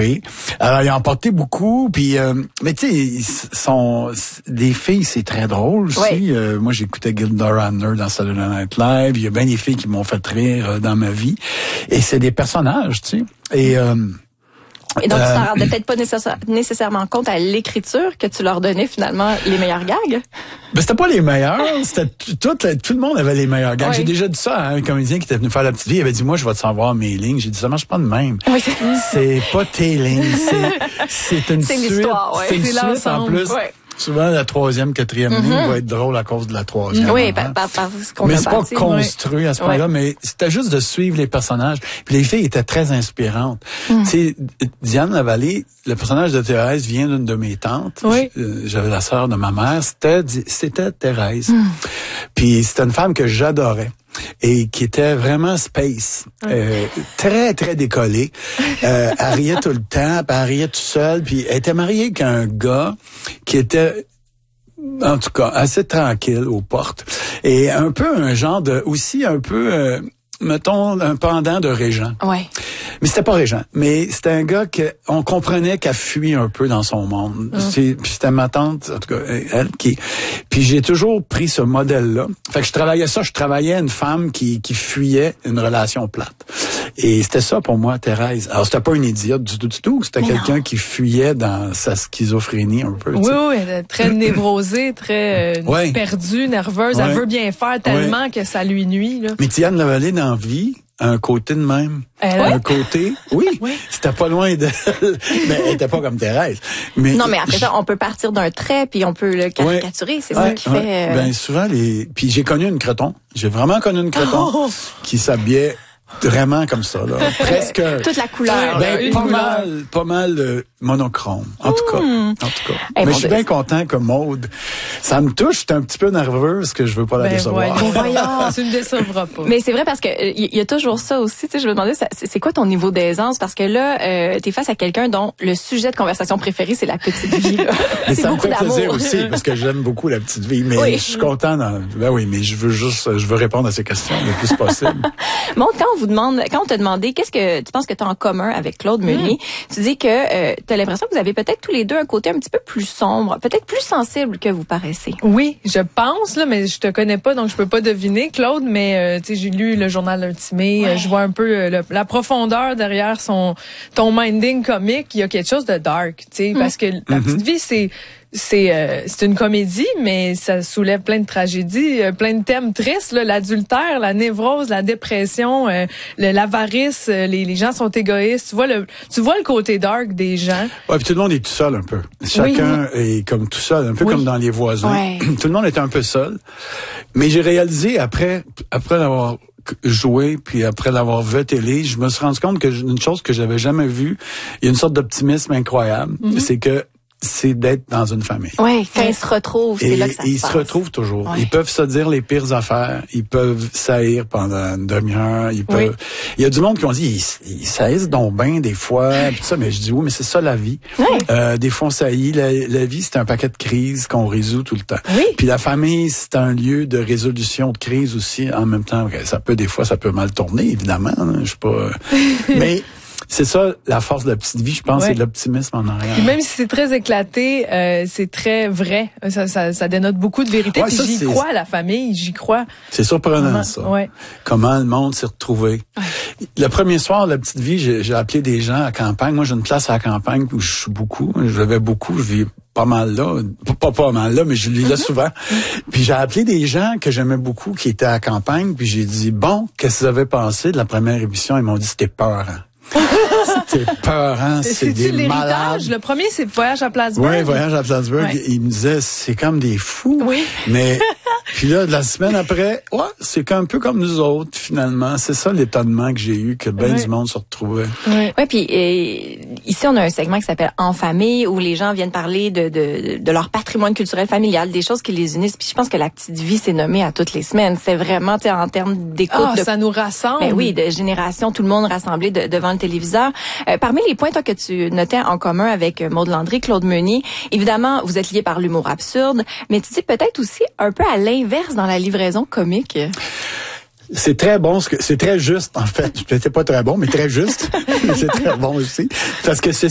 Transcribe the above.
trippé. Alors, il a emporté beaucoup, puis mais tu sais, des filles, c'est très drôle aussi. Moi, j'écoutais Gilda Radner dans Saturday Night Live. Il y a bien des filles qui m'ont fait rire dans ma vie. Et c'est des personnages, tu sais. Et donc, tu t'en rendais peut-être pas nécessairement compte à l'écriture que tu leur donnais finalement les meilleurs gags? Ben, c'était pas les meilleurs. C'était tout le monde avait les meilleurs gags. J'ai déjà dit ça à un comédien qui était venu faire La Petite Vie. Il avait dit, moi, je vais te savoir mes lignes. J'ai dit, ça marche pas de même. Oui, c'est pas tes lignes. C'est une suite. L'histoire, c'est une suite en plus. Ouais. Souvent, la troisième, quatrième ligne va être drôle à cause de la troisième. Oui, parce qu'on mais c'est pas construit à ce point-là, mais c'était juste de suivre les personnages. Puis les filles étaient très inspirantes. Tu sais, Diane Lavallée, le personnage de Thérèse vient d'une de mes tantes. J'avais la sœur de ma mère. C'était Thérèse. Puis c'était une femme que j'adorais. Et qui était vraiment space, très très décollée. Elle riait tout le temps, puis elle riait tout seul, puis elle était mariée avec un gars qui était, en tout cas, assez tranquille aux portes, et un peu un genre de, aussi un peu, mettons, un pendant de Régent. Ouais. Mais c'était pas Régent, mais c'était un gars que on comprenait qu'elle fuit un peu dans son monde. Puis c'était ma tante, en tout cas, elle qui. Puis j'ai toujours pris ce modèle-là. Fait que je travaillais une femme qui fuyait une relation plate. Et c'était ça pour moi, Thérèse. Alors c'était pas une idiote du tout. C'était quelqu'un qui fuyait dans sa schizophrénie un peu. Oui, très névrosée, très perdue, nerveuse. Elle veut bien faire tellement que ça lui nuit. Là. Mais Diane Lavallée dans vie, un côté de même. Un côté, c'était pas loin d'elle, mais elle était pas comme Thérèse. Mais non, mais après ça, on peut partir d'un trait puis on peut le caricaturer, c'est ça qui fait. Ben souvent puis j'ai connu une creton. J'ai vraiment connu une creton qui s'habillait vraiment comme ça, là. Presque. Toute la couleur. Pas mal monochrome. En tout cas. Mais je suis bien content que Maude, ça me touche. J'étais un petit peu nerveux parce que je veux pas la décevoir. Voyons, tu ne décevras pas. Mais c'est vrai parce que il y a toujours ça aussi. Tu sais, je me demandais, c'est quoi ton niveau d'aisance? Parce que là, t'es face à quelqu'un dont le sujet de conversation préféré, c'est la petite vie, là. Mais ça me fait plaisir aussi parce que j'aime beaucoup la petite vie. Mais je suis content. Mais je veux répondre à ces questions le plus possible. Bon, quand on t'a demandé qu'est-ce que tu penses que tu as en commun avec Claude Meunier, tu dis que tu as l'impression que vous avez peut-être tous les deux un côté un petit peu plus sombre, peut-être plus sensible que vous paraissez. Oui, je pense, là, mais je te connais pas, donc je peux pas deviner, Claude, mais tu sais, j'ai lu le journal intimé, je vois un peu la profondeur derrière ton minding comique. Il y a quelque chose de dark, tu sais, parce que la petite vie, c'est une comédie, mais ça soulève plein de tragédies, plein de thèmes tristes, là, l'adultère, la névrose, la dépression, l'avarice, les gens sont égoïstes. Tu vois le côté dark des gens. Ouais, puis tout le monde est tout seul un peu. Chacun est comme tout seul, un peu comme dans Les Voisins. Ouais. Tout le monde est un peu seul. Mais j'ai réalisé après l'avoir joué, puis après l'avoir vu à télé, je me suis rendu compte que une chose que j'avais jamais vue, il y a une sorte d'optimisme incroyable, c'est d'être dans une famille. Oui, quand ils se retrouvent, c'est là que ça se passe. Ils se retrouvent toujours. Ouais. Ils peuvent se dire les pires affaires. Ils peuvent saillir pendant une demi-heure. Ils peuvent. Il y a du monde qui ont dit ils saillissent donc bien des fois. Puis ça, mais je dis oui, mais c'est ça la vie. Oui. Des fois on saillit. La vie, c'est un paquet de crises qu'on résout tout le temps. Oui. Puis la famille, c'est un lieu de résolution de crise aussi. En même temps, ça peut mal tourner, évidemment. Hein, je sais pas. Mais c'est ça, la force de la petite vie, je pense, c'est de l'optimisme en arrière. Et même si c'est très éclaté, c'est très vrai. Ça dénote beaucoup de vérité. Puis j'y crois à la famille, j'y crois. C'est surprenant, ça. Ouais. Comment le monde s'est retrouvé. Ouais. Le premier soir de la petite vie, j'ai appelé des gens à campagne. Moi, j'ai une place à la campagne où je vis pas mal là. Pas mal là, mais je lis là souvent. Puis j'ai appelé des gens que j'aimais beaucoup qui étaient à la campagne. Puis j'ai dit, bon, qu'est-ce que vous avez pensé de la première émission? Ils m'ont dit, c'était peurant. C'était peurant, c'est des malades. Le premier, c'est Voyage à Plattsburgh. Oui, Voyage à Plattsburgh. Ouais. Il me disait, c'est comme des fous. Oui. Mais, puis là, la semaine après, c'est un peu comme nous autres, finalement. C'est ça l'étonnement que j'ai eu, que ben du monde se retrouvait. Oui, puis ici, on a un segment qui s'appelle En famille, où les gens viennent parler de leur patrimoine culturel familial, des choses qui les unissent. Puis je pense que la petite vie, c'est nommé à toutes les semaines. C'est vraiment, tu sais, en termes d'écoute. Ça nous rassemble. Ben oui, de génération, tout le monde rassemblé devant le téléviseur. Parmi les points, toi, que tu notais en commun avec Maude Landry, Claude Meunier, évidemment, vous êtes liés par l'humour absurde, mais tu dis peut-être aussi un peu à l'inverse dans la livraison comique. C'est très bon, c'est très juste, en fait. C'était pas très bon, mais très juste. C'est très bon aussi. Parce que c'est